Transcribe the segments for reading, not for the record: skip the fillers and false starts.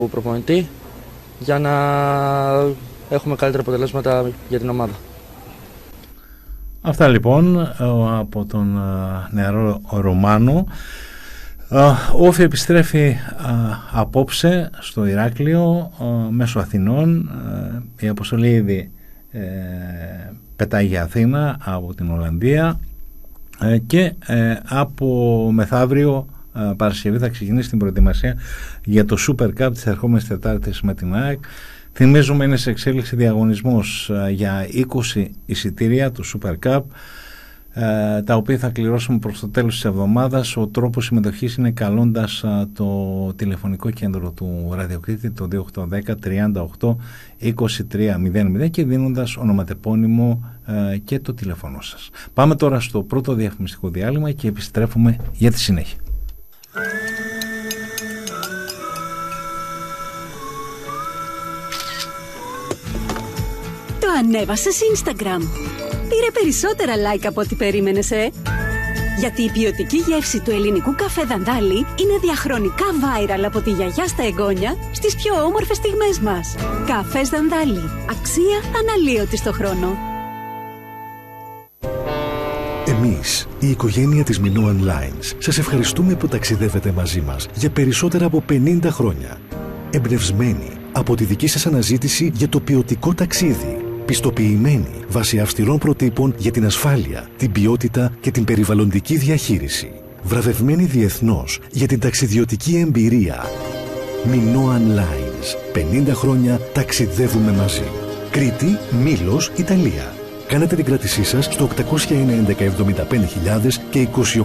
προπονητή για να έχουμε καλύτερα αποτελέσματα για την ομάδα. Αυτά λοιπόν από τον νεαρό Ρωμάνο. Ο Όφη επιστρέφει απόψε στο Ηράκλειο μέσω Αθηνών. Η αποστολή ήδη πετάει για Αθήνα από την Ολλανδία και από μεθαύριο Παρασκευή θα ξεκινήσει την προετοιμασία για το Super Cup της ερχόμενης Τετάρτης με την ΑΕΚ. Θυμίζουμε, είναι σε εξέλιξη διαγωνισμός για 20 εισιτήρια του Super Cup, τα οποία θα κληρώσουμε προς το τέλος της εβδομάδας. Ο τρόπος συμμετοχής είναι καλώντας το τηλεφωνικό κέντρο του Ραδιοκρίτη, το 2810 38 2300 και δίνοντας ονοματεπώνυμο και το τηλέφωνο σας. Πάμε τώρα στο πρώτο διαφημιστικό διάλειμμα και επιστρέφουμε για τη συνέχεια. Το ανέβασες Instagram. Πήρε περισσότερα like από ό,τι περίμενες, Γιατί η ποιοτική γεύση του ελληνικού καφέ Δαντάλη είναι διαχρονικά viral από τη γιαγιά στα εγγόνια στις πιο όμορφες στιγμές μας. Καφές Δαντάλη. Αξία αναλύωτη στο χρόνο. Εμείς, η οικογένεια της Minoan Lines, σας ευχαριστούμε που ταξιδεύετε μαζί μας για περισσότερα από 50 χρόνια. Εμπνευσμένοι από τη δική σας αναζήτηση για το ποιοτικό ταξίδι. Πιστοποιημένοι βάσει αυστηρών προτύπων για την ασφάλεια, την ποιότητα και την περιβαλλοντική διαχείριση. Βραβευμένοι διεθνώς για την ταξιδιωτική εμπειρία. Minoan Lines. 50 χρόνια ταξιδεύουμε μαζί. Κρήτη, Μήλος, Ιταλία. Κάνετε την κράτησή σας στο 809-75.000 και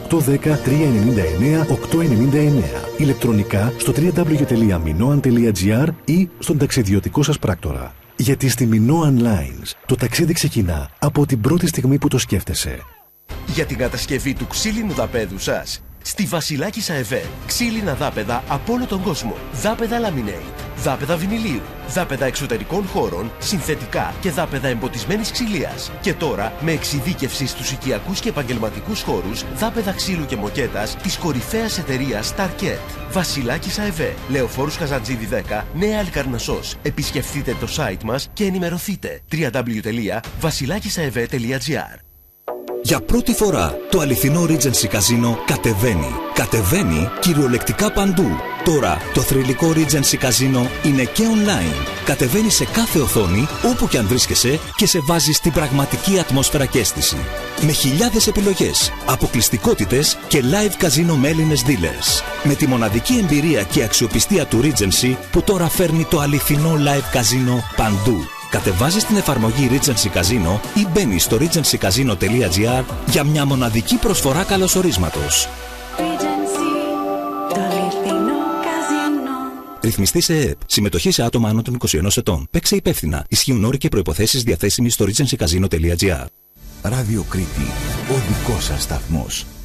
2810-399-899. Ηλεκτρονικά στο www.minoan.gr ή στον ταξιδιωτικό σας πράκτορα. Γιατί στη Minoan Lines το ταξίδι ξεκινά από την πρώτη στιγμή που το σκέφτεσαι. Για την κατασκευή του ξύλινου δαπέδου σας, στη Βασιλάκης ΑΕΒ, ξύλινα δάπεδα από όλο τον κόσμο. Δάπεδα laminate, δάπεδα βινιλίου, δάπεδα εξωτερικών χώρων, συνθετικά και δάπεδα εμποτισμένης ξυλίας. Και τώρα με εξειδίκευση στους οικιακούς και επαγγελματικούς χώρους, δάπεδα ξύλου και μοκέτας της κορυφαίας εταιρείας Starket. Βασιλάκης ΑΕΒ, Λεωφόρους Καζαντζίδη 10, Νέα Αλκαρνασσός. Επισκεφτείτε το site μας και ενημερωθείτε. www.vasilakisaev.gr. Για πρώτη φορά το αληθινό Regency Casino κατεβαίνει. Κατεβαίνει κυριολεκτικά παντού. Τώρα το θρυλικό Regency Casino είναι και online. Κατεβαίνει σε κάθε οθόνη, όπου και αν βρίσκεσαι, και σε βάζει στην πραγματική ατμόσφαιρα και αίσθηση. Με χιλιάδες επιλογές, αποκλειστικότητες και live casino με Έλληνες dealers. Με τη μοναδική εμπειρία και αξιοπιστία του Regency που τώρα φέρνει το αληθινό live casino παντού. Κατεβάζεις την εφαρμογή Regency Casino ή μπαίνεις στο regencycasino.gr για μια μοναδική προσφορά καλωσορίσματος. Ρυθμιστή σε ΕΕΠ. Συμμετοχή σε άτομα άνω των 21 ετών. Παίξε υπεύθυνα. Ισχύουν όροι και προϋποθέσεις διαθέσιμοι στο regencycasino.gr. Ράδιο Κρήτη. Ο δικός σας σταθμός.